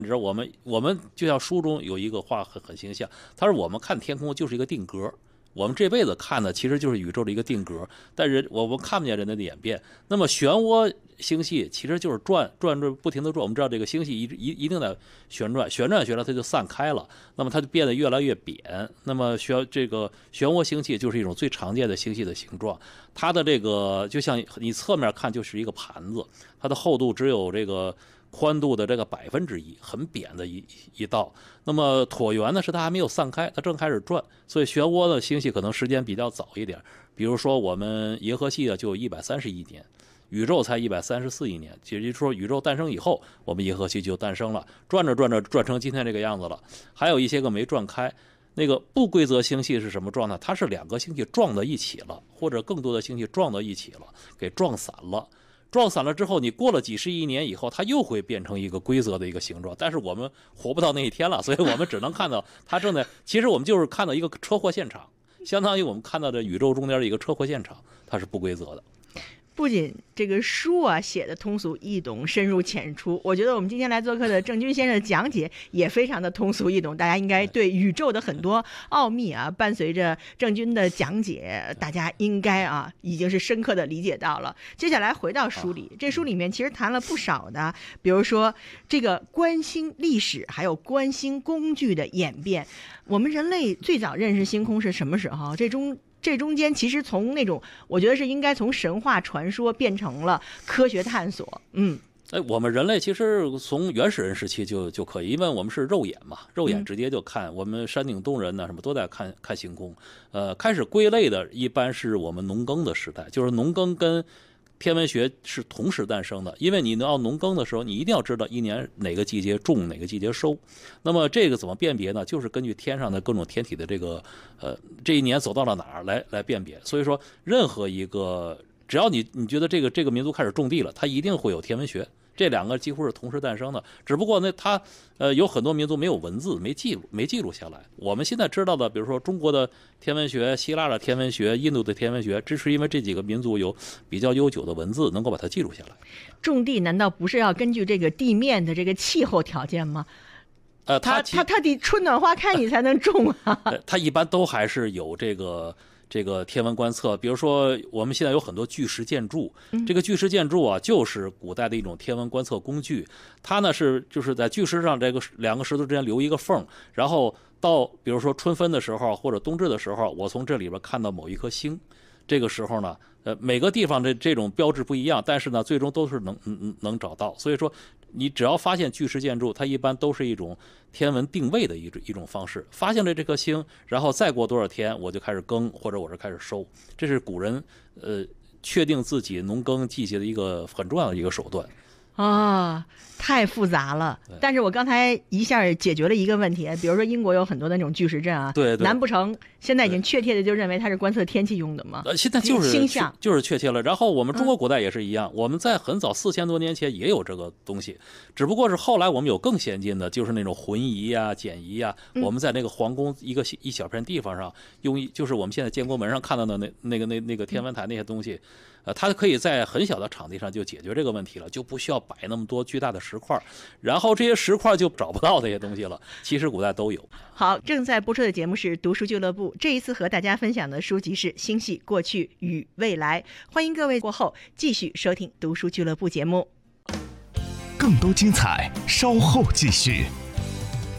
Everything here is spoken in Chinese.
你知道我们就像书中有一个话很形象，他说我们看天空就是一个定格。我们这辈子看的其实就是宇宙的一个定格，但是我们看不见人的演变。那么漩涡星系其实就是转，不停的转。我们知道这个星系一定在旋转，它就散开了，那么它就变得越来越扁。那么这个漩涡星系就是一种最常见的星系的形状，它的这个就像你侧面看就是一个盘子，它的厚度只有这个宽度的这个1%，很扁的一道。那么椭圆呢，是它还没有散开，它正开始转，所以漩涡的星系可能时间比较早一点。比如说我们银河系就有130亿年，宇宙才134亿年，也就是说宇宙诞生以后，我们银河系就诞生了，转成今天这个样子了。还有一些个没转开。那个不规则星系是什么状态？它是2个星系撞到一起了，或者更多的星系撞到一起了，给撞散了。撞散了之后，你过了几十亿年以后，它又会变成一个规则的一个形状。但是我们活不到那一天了，所以我们只能看到它正在。其实我们就是看到一个车祸现场，相当于我们看到的宇宙中间的一个车祸现场，它是不规则的。 不仅这个书啊写的通俗易懂、深入浅出，我觉得我们今天来做客的郑钧先生的讲解也非常的通俗易懂，大家应该对宇宙的很多奥秘啊，伴随着郑钧的讲解，大家应该已经是深刻的理解到了。接下来回到书里，这书里面其实谈了不少的，比如说这个观星历史，还有观星工具的演变。我们人类最早认识星空是什么时候？这中间其实从那种我觉得是应该从神话传说变成了科学探索。 我们人类其实从原始人时期就可以，因为我们是肉眼嘛，肉眼直接就看。我们山顶洞人呢，什么都在看星空。开始归类的一般是我们农耕的时代，就是农耕跟天文学是同时诞生的，因为你要农耕的时候，你一定要知道一年哪个季节种，哪个季节收。那么这个怎么辨别呢？就是根据天上的各种天体的这个这一年走到了哪儿来辨别。所以说，任何一个只要你觉得这个民族开始种地了，它一定会有天文学。这2个几乎是同时诞生的，只不过呢，它有很多民族没有文字，没记录下来。我们现在知道的，比如说中国的天文学、希腊的天文学、印度的天文学，这是因为这几个民族有比较悠久的文字，能够把它记录下来。 种地难道不是要根据这个地面的这个气候条件吗？它得春暖花开你才能种啊。 它一般都还是有这个天文观测。比如说我们现在有很多巨石建筑，这个巨石建筑啊，就是古代的一种天文观测工具。它呢就是在巨石上这个2个石头之间留一个缝，然后到比如说春分的时候或者冬至的时候，我从这里边看到某一颗星。这个时候呢，每个地方这种标志不一样，但是呢，最终都是能找到。所以说，你只要发现巨石建筑，它一般都是一种天文定位的一种方式。发现了这颗星，然后再过多少天，我就开始耕，或者我是开始收。这是古人确定自己农耕季节的一个很重要的一个手段。 太复杂了。但是我刚才一下解决了一个问题，比如说英国有很多那种巨石阵啊， 对， 难不成现在已经确切的就认为它是观测天气用的吗？ 现在就是星象， 就是确切了。然后我们中国古代也是一样，我们在很早4000多年前也有这个东西，只不过是后来我们有更先进的，就是那种浑仪啊、简仪啊，我们在那个皇宫一小片地方上就是我们现在建国门上看到的那个天文台那些东西。它可以在很小的场地上就解决这个问题了，就不需要摆那么多巨大的石块，然后这些石块就找不到这些东西了。其实古代都有。 好，正在播出的节目是读书俱乐部，这一次和大家分享的书籍是《星系过去与未来》，欢迎各位过后继续收听读书俱乐部节目。 更多精彩稍后继续。